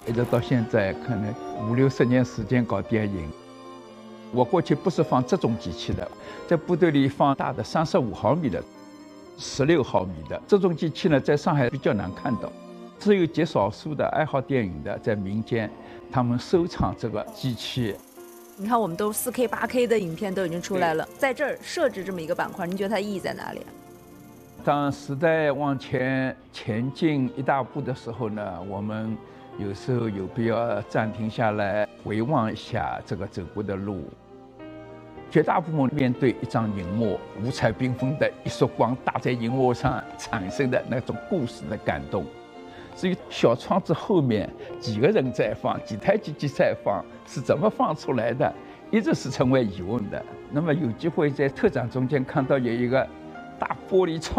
一直到现在，可能50-60年时间搞电影。我过去不是放这种机器的，在部队里放大的35毫米的、16毫米的这种机器呢，在上海比较难看到，只有极少数的爱好电影的在民间，他们收藏这个机器。 你看，我们都4K、8K 的影片都已经出来了，在这儿设置这么一个板块，您觉得它意义在哪里啊？ 当时代往前进一大步的时候呢，我们有时候有必要暂停下来，回望一下这个走过的路。绝大部分面对一张荧幕，五彩缤纷的一束光打在荧幕上产生的那种故事的感动。至于小窗子后面几个人在放，几台机器在放，是怎么放出来的，一直是成为疑问的。那么有机会在特展中间看到有一个大玻璃窗。